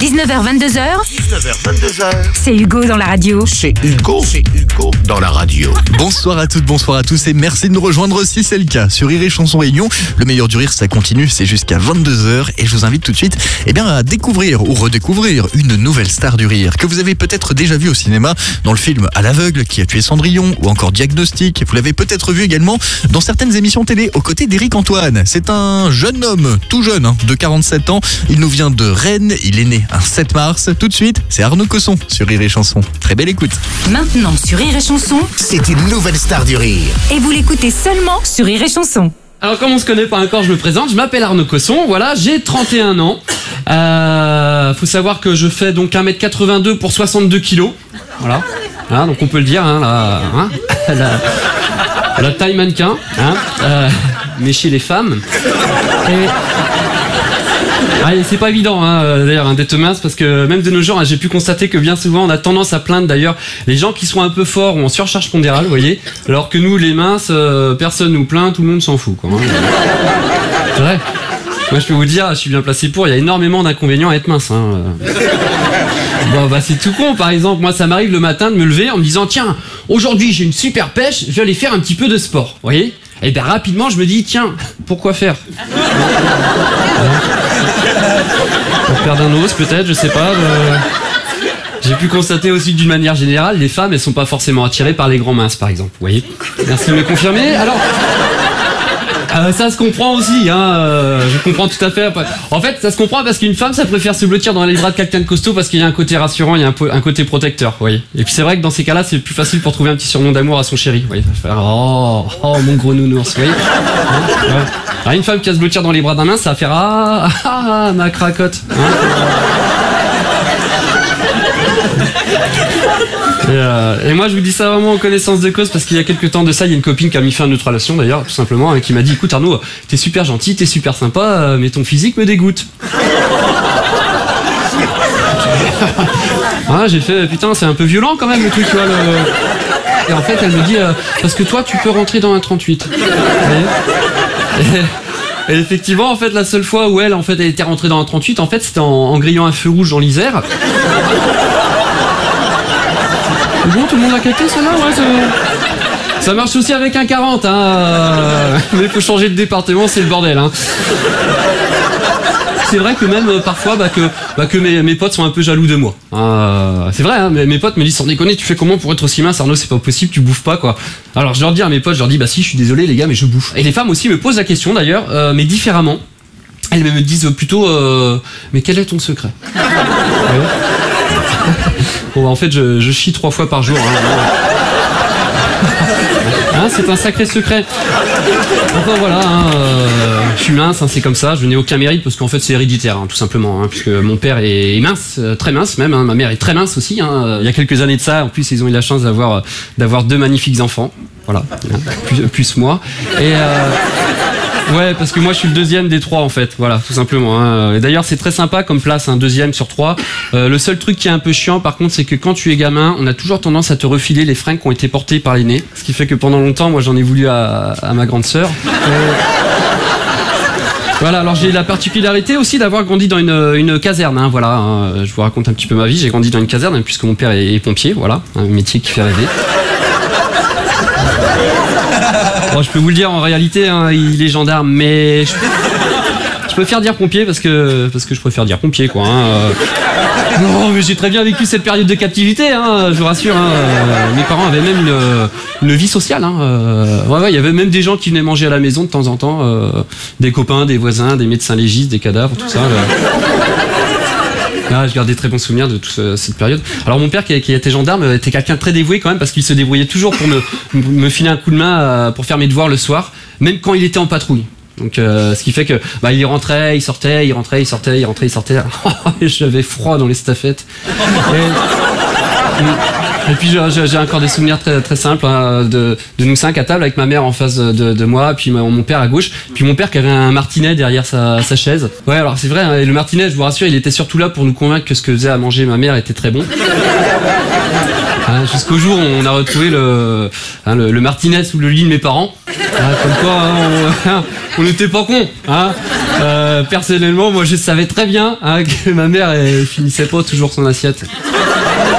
19h22h. 19h22h. C'est Hugo dans la radio. C'est Hugo dans la radio. Bonsoir à toutes, bonsoir à tous et merci de nous rejoindre si c'est le cas sur Rire et Chanson Réunion. Le meilleur du rire, ça continue, c'est jusqu'à 22h et je vous invite tout de suite à découvrir ou redécouvrir une nouvelle star du rire que vous avez peut-être déjà vu au cinéma dans le film À l'aveugle qui a tué Cendrillon ou encore Diagnostic. Vous l'avez peut-être vu également dans certaines émissions télé aux côtés d'Éric Antoine. C'est un jeune homme, tout jeune, de 47 ans. Il nous vient de Rennes, il est né un 7 mars. Tout de suite, c'est Arnaud Cosson sur Rire et Chanson. Très belle écoute. Maintenant sur Rire et Chanson. C'est une nouvelle star du rire. Et vous l'écoutez seulement sur Rire et Chanson. Alors comme on se connaît pas encore, je me présente, je m'appelle Arnaud Cosson, voilà, j'ai 31 ans. Faut savoir que je fais donc 1m82 pour 62 kilos. Voilà, donc on peut le dire, la taille mannequin, mais chez les femmes. Et c'est pas évident d'ailleurs d'être mince, parce que même de nos jours j'ai pu constater que bien souvent on a tendance à plaindre d'ailleurs les gens qui sont un peu forts ou en surcharge pondérale, vous voyez, alors que nous les minces, personne nous plaint, tout le monde s'en fout quoi. C'est vrai. Moi je peux vous dire, je suis bien placé pour, il y a énormément d'inconvénients à être mince. C'est tout con, par exemple, moi ça m'arrive le matin de me lever en me disant tiens, aujourd'hui j'ai une super pêche, je vais aller faire un petit peu de sport, vous voyez. Et bien rapidement je me dis tiens, pourquoi faire? Pour perdre un os peut-être, je sais pas. J'ai pu constater aussi que d'une manière générale, les femmes elles sont pas forcément attirées par les grands minces par exemple, vous voyez. Merci de me confirmer. Alors ça se comprend aussi, je comprends tout à fait. En fait, ça se comprend parce qu'une femme, ça préfère se blottir dans les bras de quelqu'un de costaud parce qu'il y a un côté rassurant, il y a un côté protecteur, vous voyez. Et puis c'est vrai que dans ces cas-là, c'est plus facile pour trouver un petit surnom d'amour à son chéri, vous voyez. Faire oh mon gros nounours, vous voyez. Alors une femme qui va se blottir dans les bras d'un mince, ça va faire ma cracotte. Et moi je vous dis ça vraiment en connaissance de cause parce qu'il y a quelques temps de ça, il y a une copine qui a mis fin à notre relation d'ailleurs, tout simplement, et qui m'a dit écoute Arnaud, t'es super gentil, t'es super sympa, mais ton physique me dégoûte. J'ai fait putain, c'est un peu violent quand même le truc, tu vois. Et en fait elle me dit parce que toi tu peux rentrer dans un 38. Et effectivement, en fait, la seule fois où elle était rentrée dans un 38, en fait, c'était en grillant un feu rouge dans l'Isère. Bon, tout le monde a capté ça là, ouais. Ça marche aussi avec un 40, mais il faut changer de département, c'est le bordel, C'est vrai que même parfois que mes potes sont un peu jaloux de moi. C'est vrai, mes potes me disent sans déconner, tu fais comment pour être aussi mince Arnaud, c'est pas possible, tu bouffes pas quoi. Alors je leur dis à mes potes, bah si, je suis désolé les gars, mais je bouffe. Et les femmes aussi me posent la question d'ailleurs, mais différemment. Elles me disent plutôt mais quel est ton secret? Bon en fait je chie 3 fois par jour. C'est un sacré secret. Enfin voilà, je suis mince, c'est comme ça, je n'ai aucun mérite parce qu'en fait c'est héréditaire, tout simplement, puisque mon père est mince, très mince même, ma mère est très mince aussi. Il y a quelques années de ça, en plus ils ont eu la chance d'avoir 2 magnifiques enfants, voilà, plus moi. Et ouais, parce que moi je suis le deuxième des 3 en fait, voilà, tout simplement. Et d'ailleurs c'est très sympa comme place, 2e sur 3. Le seul truc qui est un peu chiant par contre, c'est que quand tu es gamin, on a toujours tendance à te refiler les fringues qui ont été portées par l'aîné. Ce qui fait que pendant longtemps, moi j'en ai voulu à ma grande sœur. Voilà, alors j'ai la particularité aussi d'avoir grandi dans une caserne, je vous raconte un petit peu ma vie, j'ai grandi dans une caserne puisque mon père est pompier, voilà, un métier qui fait rêver. Bon, je peux vous le dire, en réalité, il est gendarme, mais je préfère dire pompier parce que je préfère dire pompier, quoi. Non, mais j'ai très bien vécu cette période de captivité, je vous rassure. Mes parents avaient même une vie sociale. Il y avait même des gens qui venaient manger à la maison de temps en temps, des copains, des voisins, des médecins légistes, des cadavres, tout ça. Je gardais très bons souvenirs de toute cette période. Alors mon père qui était gendarme était quelqu'un de très dévoué quand même parce qu'il se débrouillait toujours pour me filer un coup de main pour faire mes devoirs le soir, même quand il était en patrouille. Donc ce qui fait que il rentrait, il sortait, il rentrait, il sortait, il rentrait, il sortait. Et j'avais froid dans les staffettes. Et puis j'ai encore des souvenirs très, très simples de nous 5 à table avec ma mère en face de moi, puis mon père à gauche, puis mon père qui avait un martinet derrière sa chaise. Ouais, alors c'est vrai, et le martinet, je vous rassure, il était surtout là pour nous convaincre que ce que faisait à manger ma mère était très bon. Hein, jusqu'au jour où on a retrouvé le Martinez sous le lit de mes parents. Comme quoi, on n'était pas cons. Hein. Personnellement, moi je savais très bien que ma mère elle finissait pas toujours son assiette.